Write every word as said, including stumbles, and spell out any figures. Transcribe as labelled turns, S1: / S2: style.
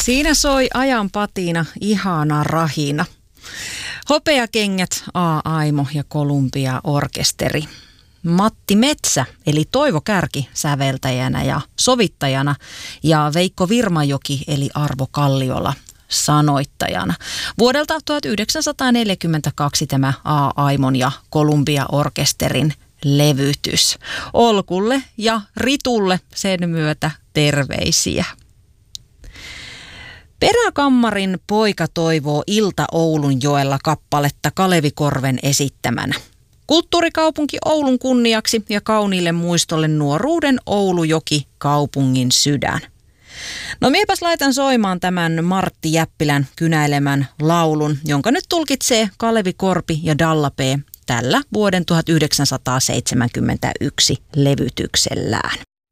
S1: Siinä soi ajan patina ihana rahina. Hopeakengät, A-Aimo ja Columbia Orkesteri. Matti Metsä eli Toivo Kärki säveltäjänä ja sovittajana ja Veikko Virmajoki eli Arvo Kalliola sanoittajana. Vuodelta tuhatyhdeksänsataaneljäkymmentäkaksi tämä A-Aimon ja Columbia Orkesterin levytys. Olkulle ja Ritulle sen myötä terveisiä. Peräkammarin poika toivoo Ilta Oulunjoella kappaletta Kalevi Korven esittämänä. Kulttuurikaupunki Oulun kunniaksi ja kauniille muistolle nuoruuden Oulujoki kaupungin sydän. No miepäs laitan soimaan tämän Martti Jäppilän kynäilemän laulun, jonka nyt tulkitsee Kalevi Korpi ja Dalla P tällä vuoden tuhatyhdeksänsataaseitsemänkymmentäyksi levytyksellään.